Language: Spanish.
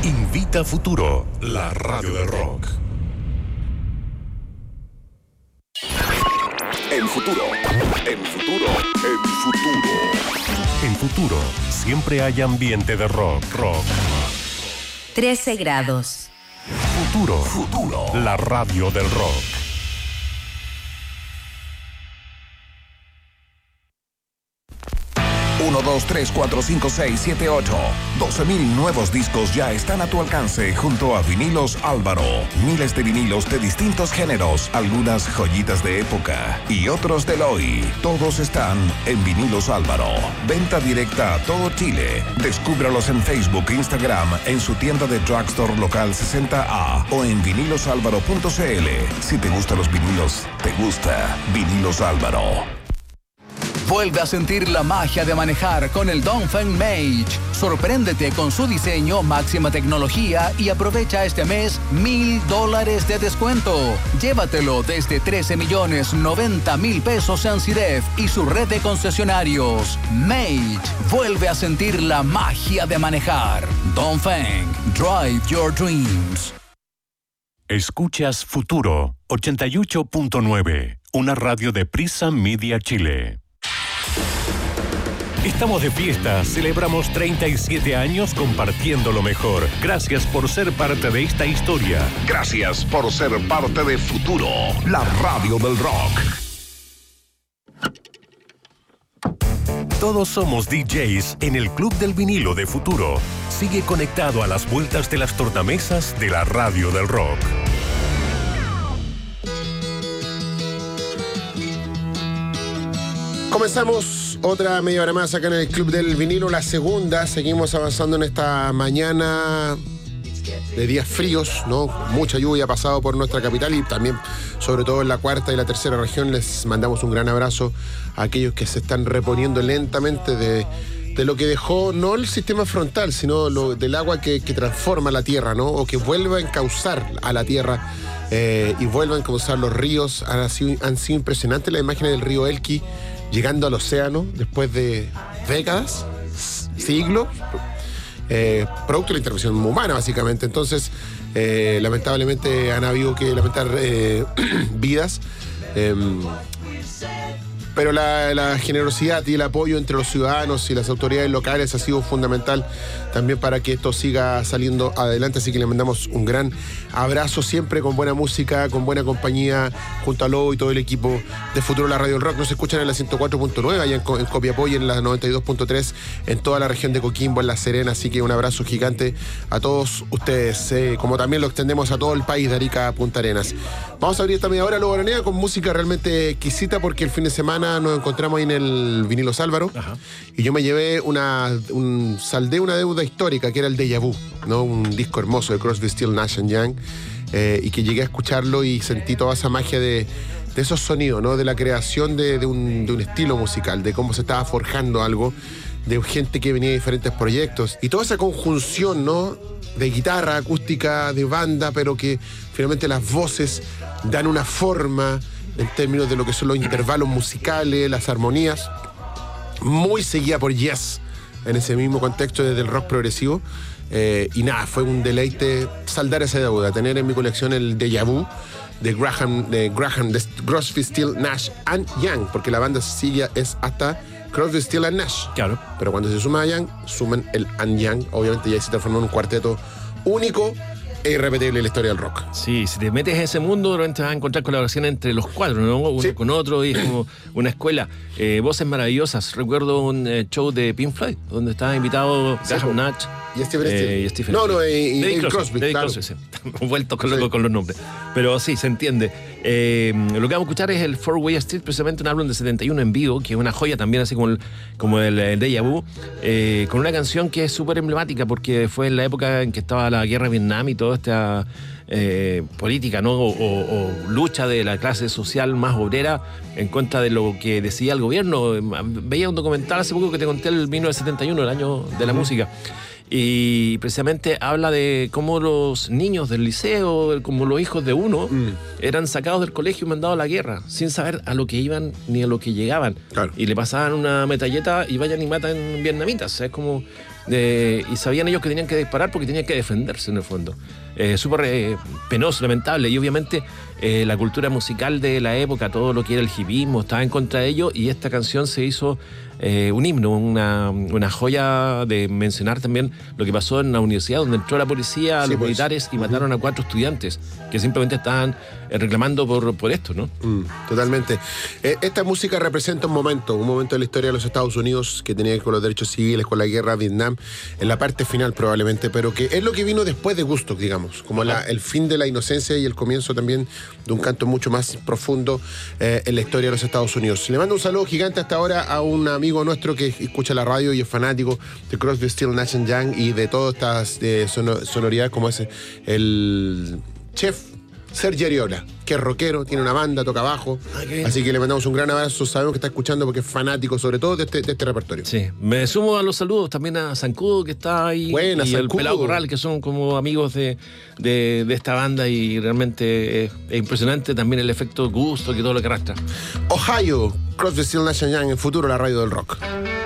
Invita Futuro, la radio del rock. En futuro. En Futuro, siempre hay ambiente de rock. 13 grados. Futuro, la radio del rock. 1, 2, 3, 4, 5, 6, 7, 8. 12,000 nuevos discos ya están a tu alcance junto a Vinilos Álvaro. Miles de vinilos de distintos géneros, algunas joyitas de época y otros del hoy. Todos están en Vinilos Álvaro. Venta directa a todo Chile. Descúbralos en Facebook e Instagram, en su tienda de drugstore local 60A o en vinilosalvaro.cl. Si te gustan los vinilos, te gusta Vinilos Álvaro. Vuelve a sentir la magia de manejar con el Dongfeng Mage. Sorpréndete con su diseño, máxima tecnología y aprovecha este mes $1,000 de descuento. Llévatelo desde 13,090,000 pesos en CIDEF y su red de concesionarios. Mage, vuelve a sentir la magia de manejar. Dongfeng, drive your dreams. Escuchas Futuro 88.9, una radio de Prisa Media Chile. Estamos de fiesta, celebramos 37 años compartiendo lo mejor. Gracias por ser parte de esta historia. Gracias por ser parte de Futuro, la radio del rock. Todos somos DJs en el Club del Vinilo de Futuro. Sigue conectado a las vueltas de las tornamesas de la radio del rock. Comenzamos otra media hora más acá en el Club del Vinilo, la segunda. Seguimos avanzando en esta mañana de días fríos, ¿no? Mucha lluvia ha pasado por nuestra capital y también, sobre todo en la cuarta y la tercera región. Les mandamos un gran abrazo a aquellos que se están reponiendo lentamente de lo que dejó, no el sistema frontal, sino del agua que transforma la tierra, ¿no? O que vuelve a encauzar a la tierra y vuelve a encauzar los ríos. Han sido impresionantes las imágenes del río Elqui llegando al océano después de décadas, siglos, producto de la intervención humana, básicamente. Entonces, lamentablemente han habido que lamentar vidas. Pero la generosidad y el apoyo entre los ciudadanos y las autoridades locales ha sido fundamental también para que esto siga saliendo adelante. Así que le mandamos un gran abrazo, siempre con buena música, con buena compañía, junto a Lobo y todo el equipo de Futuro la Radio del Rock. Nos escuchan en la 104.9, allá en Copiapó, y en la 92.3 en toda la región de Coquimbo, en La Serena. Así que un abrazo gigante a todos ustedes, como también lo extendemos a todo el país de Arica a Punta Arenas. Vamos a abrir esta media hora, Lobo Aranea, con música realmente exquisita, porque el fin de semana nos encontramos ahí en el Vinilos Álvaro. Ajá. Y yo me llevé saldé una deuda histórica que era el Déjà Vu, ¿no? Un disco hermoso de Crosby, Stills, Nash & Young, y que llegué a escucharlo y sentí toda esa magia de esos sonidos, ¿no? De la creación de un estilo musical, de cómo se estaba forjando algo, de gente que venía de diferentes proyectos y toda esa conjunción, ¿no? De guitarra acústica, de banda, pero que finalmente las voces dan una forma en términos de lo que son los intervalos musicales, las armonías, muy seguida por Yes en ese mismo contexto desde el rock progresivo. Y nada, fue un deleite saldar esa deuda, tener en mi colección el Déjà Vu de Crosby, Stills, Nash & Young, porque la banda sigue es hasta Crosby, Stills & Nash. Claro. Pero cuando se suma a Young, suman el & Young, obviamente ya se transformó en un cuarteto único e irrepetible en la historia del rock. Sí, si te metes en ese mundo, realmente vas a encontrar colaboración entre los cuatro, ¿no? Uno con otro, y es como una escuela. Voces maravillosas. Recuerdo un show de Pink Floyd, donde estaba invitado Graham Nash y Stephen Stephen. No, y David Crosby. David Crosby, sí. Vuelto con los nombres. Pero sí, se entiende. Lo que vamos a escuchar es el Four Way Street, precisamente un álbum de 71 en vivo, que es una joya también, así como el Déjà Vu, con una canción que es súper emblemática, porque fue en la época en que estaba la guerra de Vietnam y toda esta política, ¿no? O lucha de la clase social más obrera en contra de lo que decía el gobierno. Veía un documental hace poco que te conté, el 1971, el año de la música. Y precisamente habla de cómo los niños del liceo, como los hijos de uno, eran sacados del colegio y mandados a la guerra, sin saber a lo que iban ni a lo que llegaban. Claro. Y le pasaban una metralleta y vayan y matan vietnamitas. Es como y sabían ellos que tenían que disparar porque tenían que defenderse en el fondo. Súper penoso, lamentable, y obviamente la cultura musical de la época, todo lo que era el hipismo, estaba en contra de ello, y esta canción se hizo un himno, una joya de mencionar también lo que pasó en la universidad, donde entró la policía, los militares, y mataron a 4 estudiantes que simplemente estaban reclamando por esto, ¿no? Totalmente. Esta música representa un momento de la historia de los Estados Unidos que tenía que ver con los derechos civiles, con la guerra de Vietnam, en la parte final probablemente, pero que es lo que vino después de Woodstock, digamos, como el fin de la inocencia y el comienzo también de un canto mucho más profundo en la historia de los Estados Unidos. Le mando un saludo gigante hasta ahora a un amigo nuestro que escucha la radio y es fanático de Crosby, Stills, Nash & Young y de todas estas sonoridades, como es el chef Sergio Ariola, que es rockero, tiene una banda, toca bajo. Así que le mandamos un gran abrazo. Sabemos que está escuchando porque es fanático, sobre todo de este repertorio. Sí, me sumo a los saludos también a Zancudo, que está ahí. Buena, y Zancudo. El Pelado Corral, que son como amigos de esta banda, y realmente es impresionante también el efecto gusto que todo lo que arrastra. Ohio, Crosby, Stills, Nash & Young, en futuro la radio del rock.